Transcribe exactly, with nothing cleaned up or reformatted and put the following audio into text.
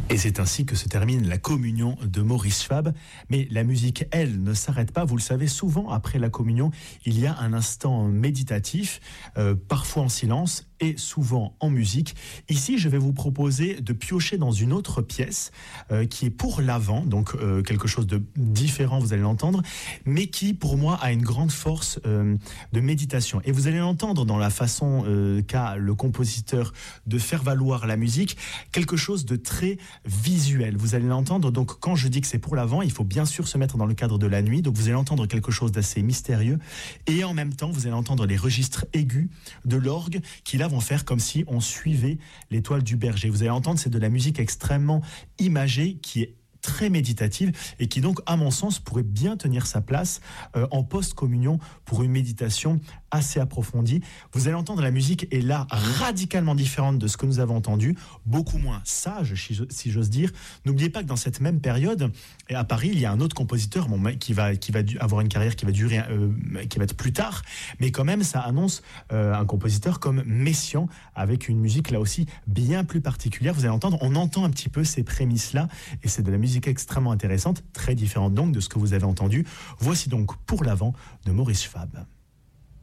Et c'est ainsi que se termine la communion de Maurice Schwab. Mais la musique, elle, ne s'arrête pas. Vous le savez, souvent, après la communion, il y a un instant méditatif, euh, parfois en silence et souvent en musique. Ici, je vais vous proposer de piocher dans une autre pièce euh, qui est pour l'avant, donc euh, quelque chose de différent, vous allez l'entendre, mais qui, pour moi, a une grande force euh, de méditation. Et vous allez l'entendre dans la façon euh, qu'a le compositeur de faire valoir la musique, quelque chose de très visuel. Vous allez l'entendre, donc quand je dis que c'est pour l'avant, il faut bien sûr se mettre dans le cadre de la nuit, donc vous allez entendre quelque chose d'assez mystérieux, et en même temps, vous allez entendre les registres aigus de l'orgue, qui là vont faire comme si on suivait l'étoile du berger. Vous allez entendre, c'est de la musique extrêmement imagée, qui est très méditative et qui donc, à mon sens, pourrait bien tenir sa place euh, en post-communion pour une méditation assez approfondie. Vous allez entendre, la musique est là radicalement différente de ce que nous avons entendu, beaucoup moins sage, si j'ose dire. N'oubliez pas que dans cette même période, et à Paris, il y a un autre compositeur bon, qui, va, qui va avoir une carrière qui va durer, euh, qui va être plus tard, mais quand même, ça annonce euh, un compositeur comme Messiaen, avec une musique là aussi bien plus particulière. Vous allez entendre, on entend un petit peu ces prémices-là, et c'est de la musique extrêmement intéressante, très différente donc de ce que vous avez entendu. Voici donc Pour l'avant de Maurice Schwab.